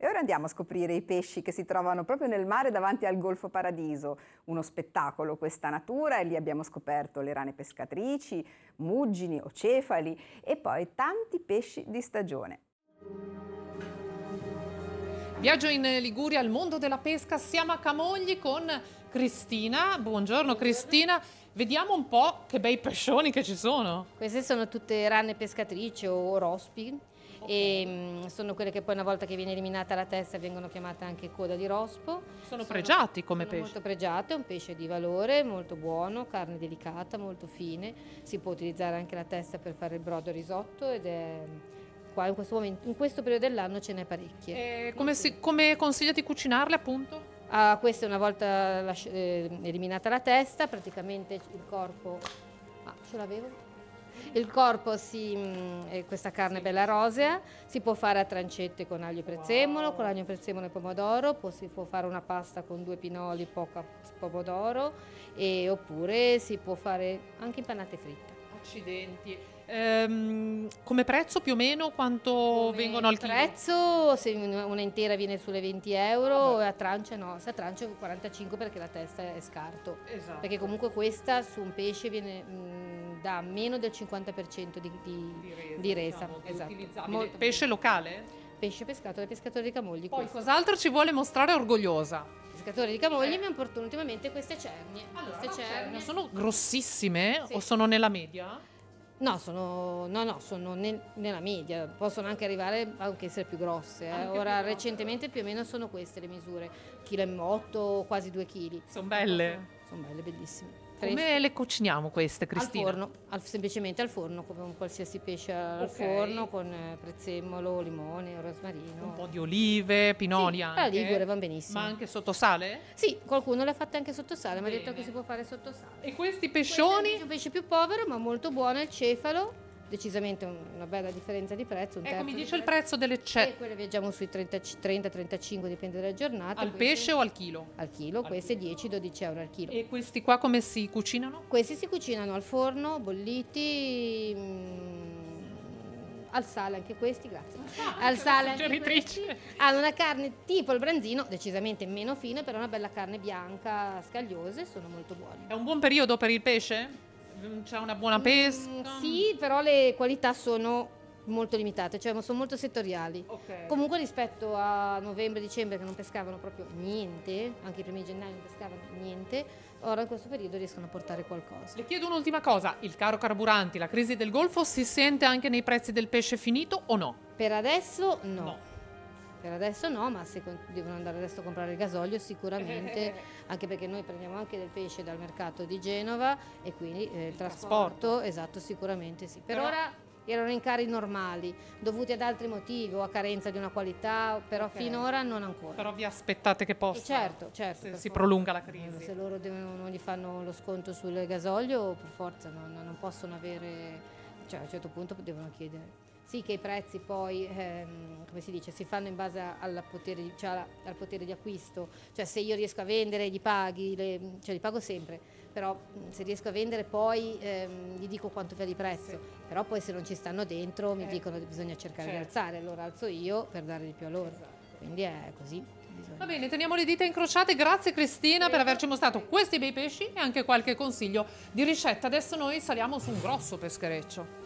E ora andiamo a scoprire i pesci che si trovano proprio nel mare davanti al Golfo Paradiso. Uno spettacolo questa natura, e lì abbiamo scoperto le rane pescatrici, muggini, ocefali e poi tanti pesci di stagione. Viaggio in Liguria al mondo della pesca, siamo a Camogli con Cristina. Buongiorno Cristina, vediamo un po' che bei pescioni che ci sono. Queste sono tutte rane pescatrici o rospi. E sono quelle che poi una volta che viene eliminata la testa vengono chiamate anche coda di rospo. Sono pregiati come sono pesci. molto pregiate, è un pesce di valore, molto buono, carne delicata, molto fine. Si può utilizzare anche la testa per fare il brodo e risotto ed è qua in questo momento, in questo periodo dell'anno ce n'è parecchie. Come consiglia di cucinarle appunto? Questa una volta eliminata la testa, praticamente il corpo... ce l'avevo? Il corpo questa carne bella rosea, si può fare a trancette con aglio e prezzemolo, con aglio, prezzemolo e pomodoro, si può fare una pasta con 2 pinoli, poca pomodoro, oppure si può fare anche impanate fritte. Accidenti. Come prezzo più o meno quanto vengono al chilo? Il prezzo, se una intera viene sulle 20 euro, e a trancia no, se a trancia 45 perché la testa è scarto. Esatto. Perché comunque questa su un pesce viene da meno del 50% di resa. Diciamo, Esatto. Pesce locale? Pesce pescato dai pescatori di Camogli. Poi cos'altro ci vuole mostrare orgogliosa? I pescatori di Camogli mi hanno portato ultimamente queste cernie. Allora, queste cernie sono grossissime Sì. o sono nella media? No, sono nella media, possono anche arrivare anche essere più grosse. Ora recentemente più o meno sono queste le misure, 1,8 kg, quasi 2 kg. Sono belle? Sono belle, bellissime. Come le cuciniamo queste, Cristina? Al forno, semplicemente al forno, come un qualsiasi pesce al forno, con prezzemolo, limone, rosmarino. Un po' di olive, pinoli Sì, anche. la ligure vanno benissimo. Ma anche sotto sale? Sì, qualcuno le ha fatte anche sotto sale, mi ha Bene. detto che si può fare sotto sale. E questi Questo è pescioni? invece un pesce più povero, ma molto buono, è il cefalo. Decisamente una bella differenza di prezzo. Ecco, mi dice il prezzo delle cefalo. Quelle viaggiamo sui 30-35, dipende dalle giornate. Al pesce o al chilo? Al chilo, queste 10-12 euro al chilo. E questi qua come si cucinano? Questi si cucinano al forno, bolliti, al sale anche questi, grazie. Al sale anche suggeritrice. questi. Hanno una carne tipo il branzino, decisamente meno fine, però una bella carne bianca, scagliosa e sono molto buoni. È un buon periodo per il pesce? C'è una buona pesca? Sì, però le qualità sono molto limitate, cioè sono molto settoriali. Ok. Comunque rispetto a novembre-dicembre che non pescavano proprio niente, anche i primi di gennaio non pescavano niente, ora in questo periodo riescono a portare qualcosa. Le chiedo un'ultima cosa, il caro carburanti, la crisi del Golfo si sente anche nei prezzi del pesce finito o no? Per adesso no. No. Per adesso no, ma se devono andare adesso a comprare il gasolio sicuramente, anche perché noi prendiamo anche del pesce dal mercato di Genova e quindi il trasporto, esatto, sicuramente sì. Per ora erano rincari normali, dovuti ad altri motivi o a carenza di una qualità, però finora non ancora. Però vi aspettate che possa? Certo, Se per si forza. prolunga la crisi. Se loro non gli fanno lo sconto sul gasolio, per forza non possono avere, cioè a un certo punto devono chiedere. Sì, che i prezzi poi, come si dice, si fanno in base al potere, al potere di acquisto, cioè se io riesco a vendere gli paghi, cioè li pago sempre, però se riesco a vendere poi gli dico quanto fa di prezzo, però poi se non ci stanno dentro mi dicono che bisogna cercare di alzare, allora alzo io per dare di più a loro, quindi è così. Va bene, teniamo le dita incrociate, grazie Cristina per averci mostrato questi bei pesci e anche qualche consiglio di ricetta. Adesso noi saliamo su un grosso peschereccio.